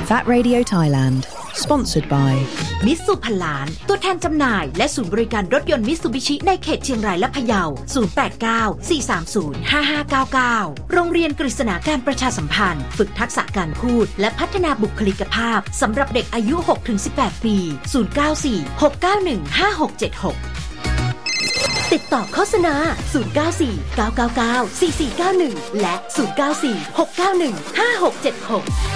That Radio Thailand Sponsored by มิตซูพันล้านตัวแทนจำหน่ายและศูนย์บริการรถยนต์มิตซูบิชิในเขตเชียงรายและพะเยา 0894305599 โรงเรียนกฤษณาการประชาสัมพันธ์ฝึกทักษะการพูดและพัฒนาบุคลิกภาพสำหรับเด็กอายุ 6-18 ปี 0946915676 ติดต่อโฆษณา 094 999 4491 และ 094 691 5676